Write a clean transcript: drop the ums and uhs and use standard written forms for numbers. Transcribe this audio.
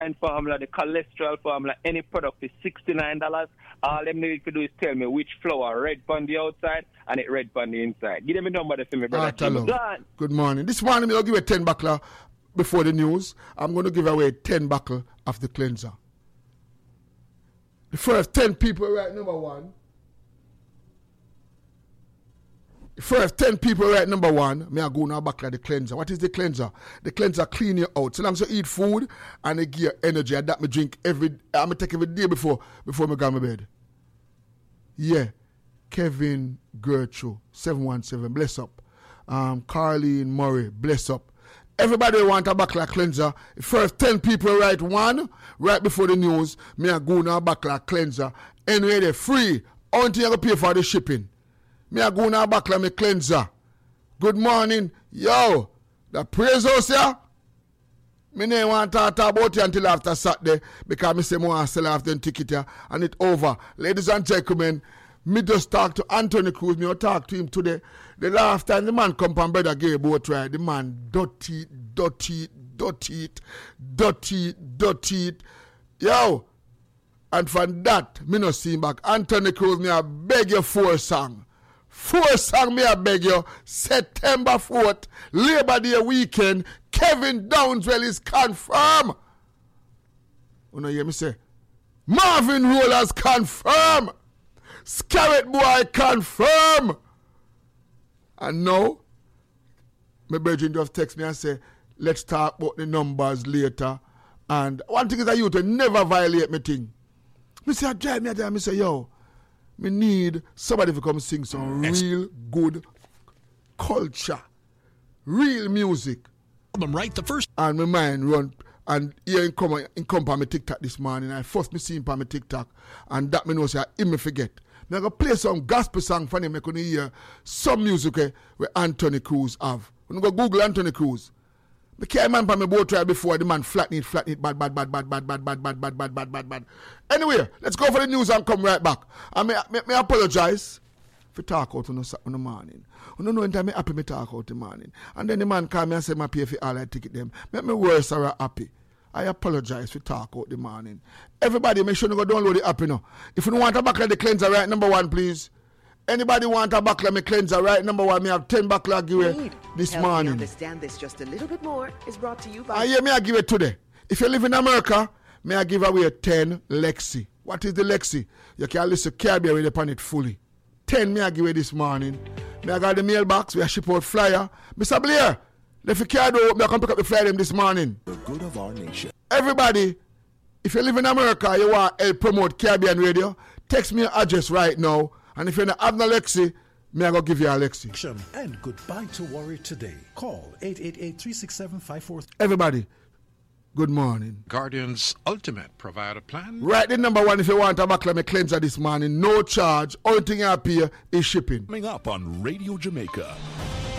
formula, the cholesterol formula, any product is $69. All them need to do is tell me which flour, red on the outside and it red on the inside. Give them a number for me, brother. Good morning. This morning I'll give you 10 buckler before the news. I'm going to give away 10 buckle of the cleanser. The first 10 people right number one. The first 10 people right number one, me I go now back like the cleanser. What is the cleanser? The cleanser clean you out. So long as you eat food and it give you energy. And that me drink I take every day before me go to my bed. Yeah. Kevin Gertrude, 717, bless up. Carleen Murray, bless up. Everybody want a back like cleanser. The first 10 people write one right before the news. Me I go now back like cleanser. Anyway, they're free. Until you go pay for the shipping. Me a go now back like me cleanser. Good morning. Yo, the praise house here. Me no want to talk about it until after Saturday because me say me want to sell off them ticket here and it over. Ladies and gentlemen, me just talk to Anthony Cruz. Me talk to him today. The last time the man come from Brother Gay boat ride, the man dirty. Yo, and from that, me no see him back. Anthony Cruz, me I beg you for a song. Four song me I beg you. September 4th, Labor Day weekend, Kevin Downswell is confirmed. You know hear me say? Marvin Rollers confirmed. Scarrett Boy confirmed. And now, my brethren just text me and say, let's talk about the numbers later. And one thing is that you to never violate me thing. Me say, I drive me a time, me say, yo, me need somebody to come sing some real good culture, real music. I'm right the first. And my mind run, and here in come on my TikTok this morning. I first me see him on my TikTok, and that me know say I me forget. Me I go play some gospel song for him. I can hear some music where Anthony Cruz have. When you go Google Anthony Cruz, me carry man on my boat ride before the man flatten it, bad. Anyway, let's go for the news and come right back. And me apologize for talk out on the morning. I don't know when time me happy me talk out the morning. And then the man call me and say my pay for all I ticket them. Make me worse or happy. I apologize for talk out the morning. Everybody make sure you go download the app, you know. If you don't want a backlight the cleanser right number one, please. Anybody want a backlight me cleanser right number one? Me have 10 backlight give away this morning. Understand this just a little bit more is brought to you by. Me I give it today. If you live in America, may I give away 10 Lexi. What is the Lexi? You can listen Caribbean upon it fully. 10 me I give away this morning. Me I got the mailbox. We I ship out flyer. Mr. Blair, if you can't do, me I come pick up the flyer them this morning. The good of our nation. Everybody, if you live in America, you want to help promote Caribbean Radio, text me your address right now. And if you don't have no Lexi, me I go give you a Lexi. And goodbye to worry today. Call 888-367-54. Everybody, good morning. Guardian's Ultimate Provider Plan. Right, the number one if you want a backlight cleanser this morning, no charge. Only thing you pay is shipping. Coming up on Radio Jamaica.